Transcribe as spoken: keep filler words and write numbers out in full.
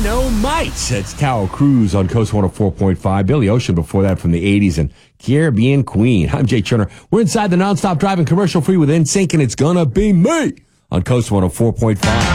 Dynamite. That's Tower Cruise on Coast one oh four point five. Billy Ocean before that from the eighties and Caribbean Queen. I'm Jay Turner. We're inside the nonstop driving commercial free with N Sync, and it's gonna be me on Coast one oh four point five.